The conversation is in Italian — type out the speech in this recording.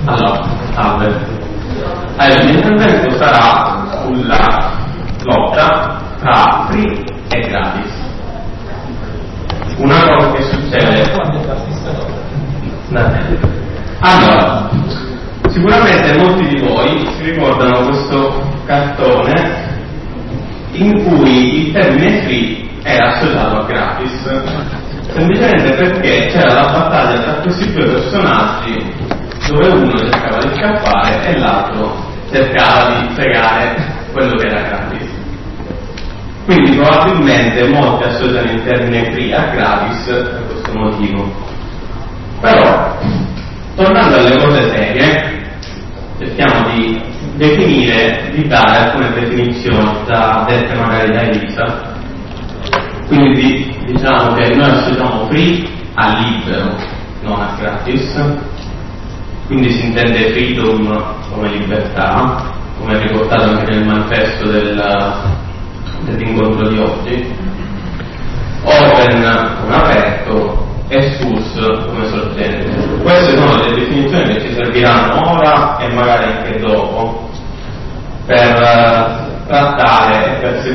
Allora, salve. Il mio intervento sarà sulla lotta tra free e gratis. Una cosa che succede. Allora, sicuramente molti di voi si ricordano questo cartone in cui il termine free era associato a gratis, semplicemente perché c'era la battaglia tra questi due personaggi dove uno cercava di scappare e l'altro cercava di fregare quello che era gratis. Quindi probabilmente molti associano il termine free a gratis per questo motivo. Però, tornando alle cose serie, cerchiamo di definire, di dare alcune definizioni dette magari da Elisa. Quindi diciamo che noi associamo free a libero, non a gratis. Quindi si intende freedom come libertà, come riportato anche nel manifesto dell'incontro di oggi, open come aperto e source come sorgente. Queste sono le definizioni che ci serviranno ora e magari anche dopo per trattare e per